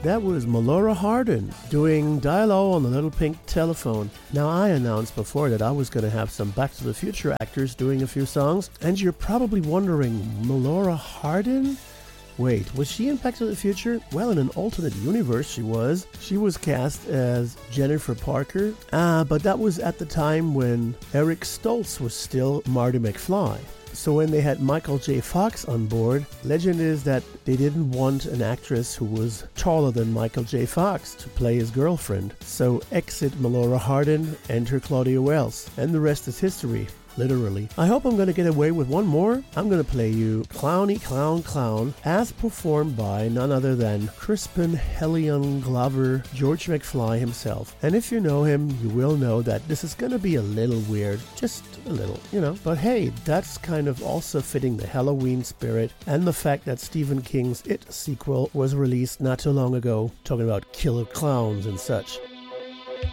That was Melora Hardin doing Dial-O on the Little Pink Telephone. Now, I announced before that I was going to have some Back to the Future actors doing a few songs, and you're probably wondering, Melora Hardin? Wait, was she in Back to the Future? Well, in an alternate universe she was. She was cast as Jennifer Parker, but that was at the time when Eric Stoltz was still Marty McFly. So when they had Michael J. Fox on board, legend is that they didn't want an actress who was taller than Michael J. Fox to play his girlfriend. So exit Melora Hardin, enter Claudia Wells, and the rest is history. Literally. I hope I'm going to get away with one more. I'm going to play you Clowny Clown Clown as performed by none other than Crispin Hellion Glover, George McFly himself. And if you know him, you will know that this is going to be a little weird. Just a little, you know. But hey, that's kind of also fitting the Halloween spirit and the fact that Stephen King's It sequel was released not too long ago, talking about killer clowns and such.